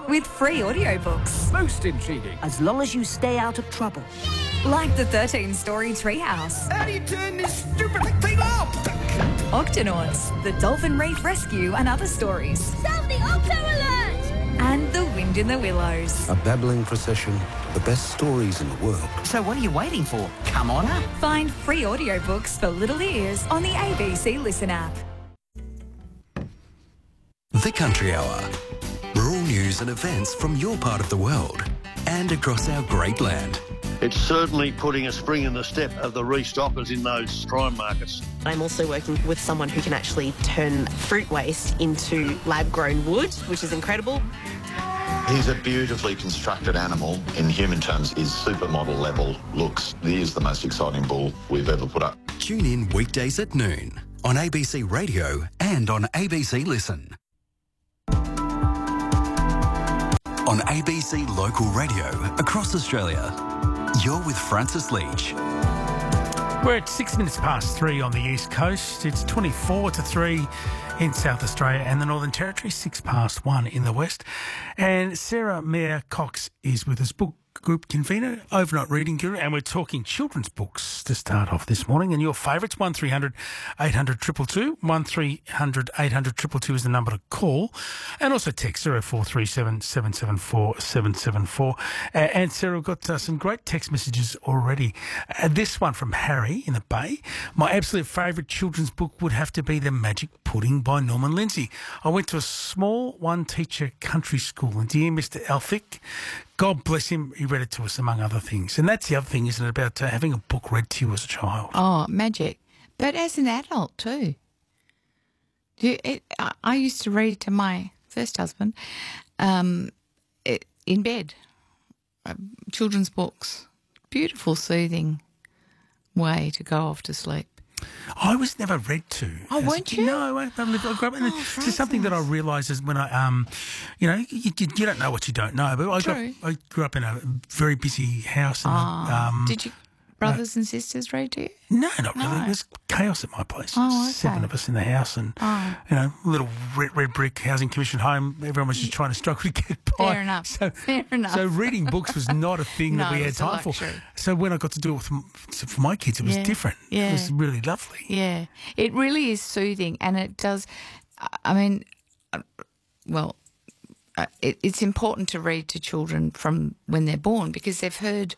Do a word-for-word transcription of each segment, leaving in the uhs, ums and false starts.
with free audiobooks. Most intriguing. As long as you stay out of trouble. Like the thirteen-story Treehouse. How do you turn this stupid thing off? Octonauts, the Dolphin Reef Rescue and other stories. Sound the Octo Alert! And The Wind in the Willows. A babbling procession, the best stories in the world. So what are you waiting for? Come on up. Find free audiobooks for little ears on the A B C Listen app. The Country Hour. Rural news and events from your part of the world and across our great land. It's certainly putting a spring in the step of the restockers in those prime markets. I'm also working with someone who can actually turn fruit waste into lab-grown wood, which is incredible. He's a beautifully constructed animal. In human terms, his supermodel level looks. He is the most exciting bull we've ever put up. Tune in weekdays at noon on A B C Radio and on A B C Listen. On A B C Local Radio across Australia, you're with Francis Leach. We're at six minutes past three on the East Coast. It's twenty-four to three in South Australia and the Northern Territory, six past one in the West. And Sarah Mayer Cox is with us, book group convener, overnight reading guru, and we're talking children's books to start off this morning. And your favourites, one three hundred eight hundred two two two, one three hundred eight hundred two two two is the number to call. And also text zero four three seven seven seven four seven seven four. Uh, and Sarah, we've got uh, some great text messages already. Uh, this one from Harry in the Bay. My absolute favourite children's book would have to be The Magic Pudding by Norman Lindsay. I went to a small one-teacher country school, and dear Mister Elphick, God bless him, he read it to us, among other things. And that's the other thing, isn't it, about uh, having a book read to you as a child? Oh, magic. But as an adult too. Do you, it, I, I used to read to my first husband um, it, in bed, uh, children's books. Beautiful, soothing way to go off to sleep. I was never read to. Oh, weren't you? No, I, I, I grew up. And Oh, it's just something that I realised is when I, um, you know, you, you, you don't know what you don't know. But I, True. grew up, I grew up in a very busy house. And, Oh, um, did your brothers and sisters read to you? No, not really. No. It was chaos at my place. Oh, okay. Seven of us in the house, and Oh. you know, little red, red brick housing commission home. Everyone was just trying to struggle to get by. Fair enough. So, Fair enough. So reading books was not a thing No, that we it had was a time for. luxury. So when I got to do it with, m- for my kids, it was Yeah. different. Yeah. It was really lovely. Yeah, it really is soothing, and it does. I mean, uh, well, uh, it, it's important to read to children from when they're born because they've heard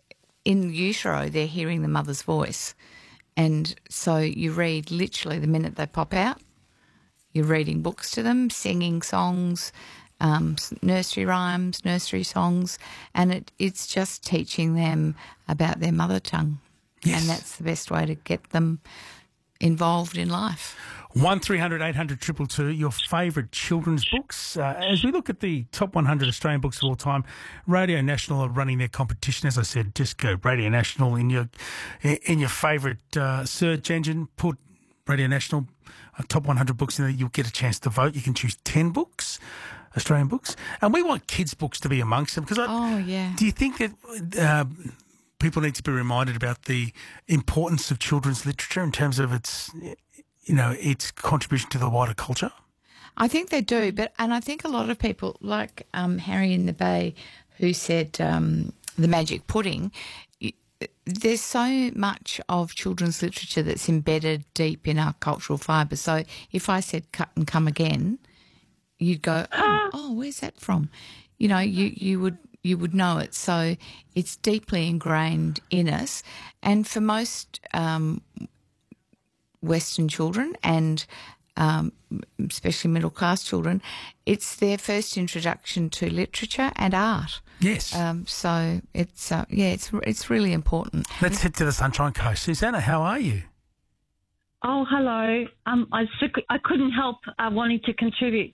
in utero, they're hearing the mother's voice, and so you read literally the minute they pop out. You're reading books to them, singing songs, um, nursery rhymes, nursery songs, and it, it's just teaching them about their mother tongue. Yes. And that's the best way to get them involved in life. One three hundred eight hundred two two two, your favourite children's books. Uh, as we look at the top one hundred Australian books of all time, Radio National are running their competition. As I said, just go Radio National in your in your favourite uh, search engine. Put Radio National uh, top one hundred books in there. You'll get a chance to vote. You can choose ten books, Australian books, and we want kids' books to be amongst them. Because Oh, yeah. do you think that uh, people need to be reminded about the importance of children's literature in terms of its, you know, its contribution to the wider culture? I think they do, but and I think a lot of people, like um, Harry in the Bay, who said um, The Magic Pudding, y- there's so much of children's literature that's embedded deep in our cultural fibre. So if I said Cut and Come Again, you'd go, oh, oh, where's that from? You know, you, you would you would know it. So it's deeply ingrained in us. And for most um, Western children and um, especially middle-class children, it's their first introduction to literature and art. Yes. Um, so it's, uh, yeah, it's it's really important. Let's head to the Sunshine Coast. Susanna, how are you? Oh, hello. Um, I, I couldn't help uh, wanting to contribute.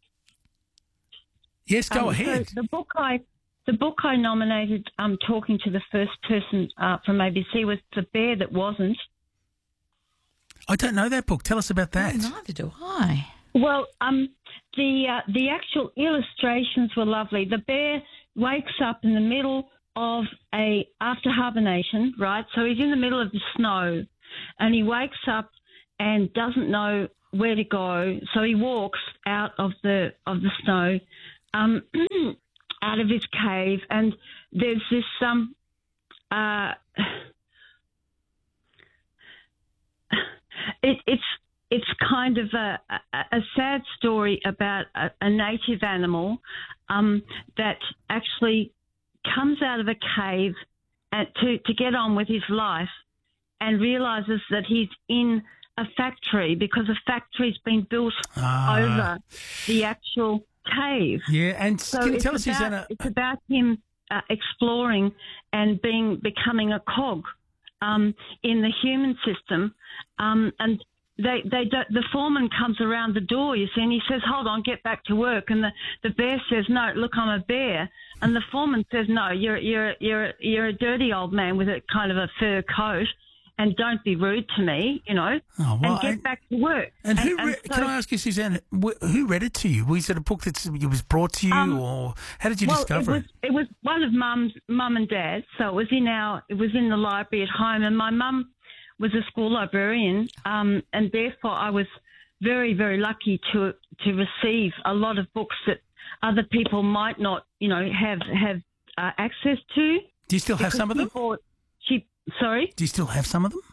Yes, go um, ahead. So the book I, the book I nominated, um, talking to the first person uh, from A B C, was The Bear That Wasn't. I don't know that book. Tell us about that. Oh, neither do I. Well, um, the uh, the actual illustrations were lovely. The bear wakes up in the middle of a after hibernation, right? So he's in the middle of the snow, and he wakes up and doesn't know where to go. So he walks out of the of the snow um, out of his cave, and there's this um, uh, it, it's it's kind of a, a, a sad story about a, a native animal um, that actually comes out of a cave and to to get on with his life, and realises that he's in a factory because a factory's been built Ah. over the actual cave. Yeah, and So can you it's tell us, about, Susanna? It's about him uh, exploring and being becoming a cog um, in the human system, um, and they they don't, the foreman comes around the door, you see, and he says, "Hold on, get back to work." And the, the bear says, "No, look, I'm a bear." And the foreman says, "No, you're you're you're you're a dirty old man with a kind of a fur coat, and don't be rude to me, you know, Oh, well, and get and- back to work." And who? and Re- so- can I ask you, Suzanne? Wh- who read it to you? Was it a book that it was brought to you, Um, or how did you well, discover it? Was, it was one of Mum's mum and Dad, so it was in our it was in the library at home, and my mum was a school librarian, um, and therefore I was very very lucky to to receive a lot of books that other people might not, you know, have have uh, access to. Do you still have Because some of she them? bought- she sorry. Do you still have some of them?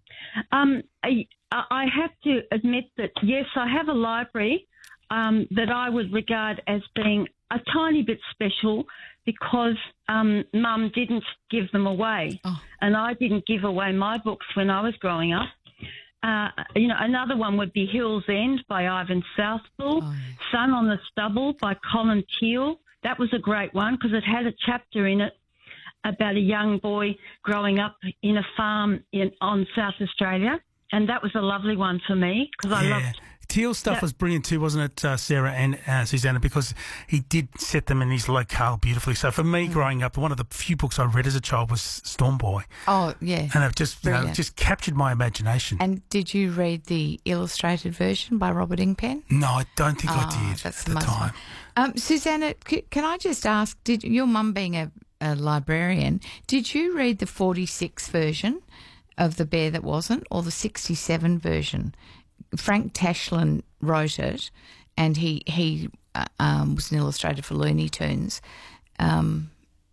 Um, I, I have to admit that, yes, I have a library um, that I would regard as being a tiny bit special because um, Mum didn't give them away. Oh. And I didn't give away my books when I was growing up. Uh, you know, another one would be Hill's End by Ivan Southwell, Oh, Sun on the Stubble by Colin Teal. That was a great one because it had a chapter in it about a young boy growing up in a farm in on South Australia, and that was a lovely one for me because I yeah. loved. Teal stuff that- was brilliant too, wasn't it, uh, Sarah and uh, Susanna? Because he did set them in his locale beautifully. So for me, growing up, one of the few books I read as a child was Storm Boy, Oh, yeah. and it just you know, it Brilliant. just captured my imagination. And did you read the illustrated version by Robert Ingpen? no, I don't think I Oh, did that's at the the most time. Um, Susanna, c- can I just ask, did your mum being a, a librarian, did you read the forty-six version of The Bear That Wasn't or the sixty-seven version? Frank Tashlin wrote it, and he, he uh, um, was an illustrator for Looney Tunes. Um,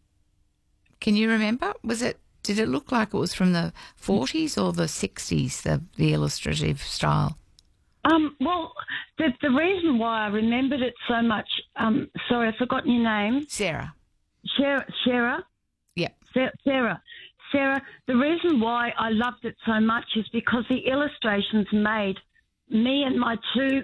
can you remember? Was it? Did it look like it was from the forties or the sixties, the, the illustrative style? Um, well, the, the reason why I remembered it so much, um, sorry, I've forgotten your name. Sarah. Sarah. Sarah. Yep. Sa- Sarah. Sarah, the reason why I loved it so much is because the illustrations made me and my two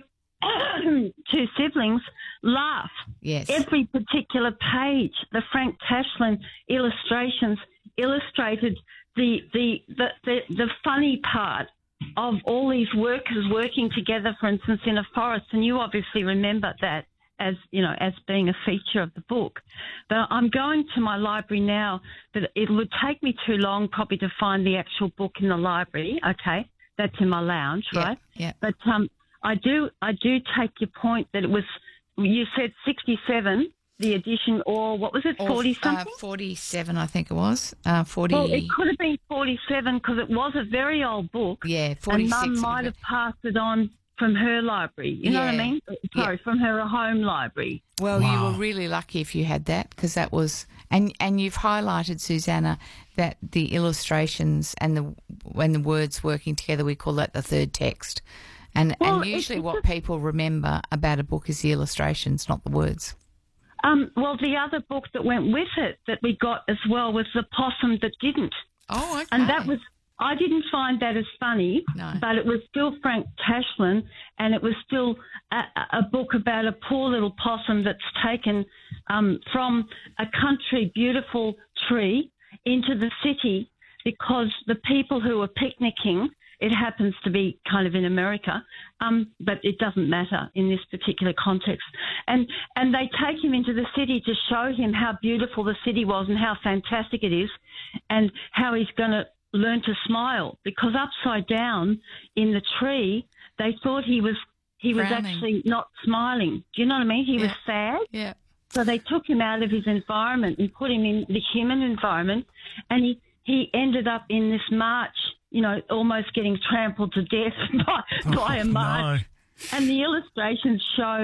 two siblings laugh. Yes. Every particular page, the Frank Tashlin illustrations illustrated the the, the, the, the funny part of all these workers working together, for instance, in a forest, and you obviously remember that as, you know, as being a feature of the book. But I'm going to my library now, but it would take me too long probably to find the actual book in the library. Okay, that's in my lounge, Yeah, right? yeah. But um, I do I do take your point that it was, you said sixty-seven, the edition, or what was it, Or, forty uh, something? forty-seven, I think it was. Uh, forty. Well, it could have been forty-seven because it was a very old book. Yeah, And forty-six. Mum would might have have passed it on from her library. You know what I Yeah. mean? Sorry, from her home library. Well, you Wow. were really lucky if you had that, because that was, and and you've highlighted, Susanna, that the illustrations and the when the words working together, we call that the third text, and Well, and it's- usually it's what just- people remember about a book is the illustrations, not the words. Um, well, the other book that went with it that we got as well was The Possum That Didn't. Oh, okay. And that was, I didn't find that as funny, No. but it was still Frank Tashlin, and it was still a, a book about a poor little possum that's taken um, from a country beautiful tree into the city because the people who were picnicking, it happens to be kind of in America, um, but it doesn't matter in this particular context. And and they take him into the city to show him how beautiful the city was and how fantastic it is, and how he's going to learn to smile, because upside down in the tree, they thought he was he was Frowning. actually not smiling. Do you know what I mean? He was Yeah. sad. Yeah. So they took him out of his environment and put him in the human environment, and he, he ended up in this march, you know, almost getting trampled to death by, by a Oh, march. no. And the illustrations show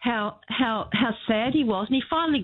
how how how sad he was, and he finally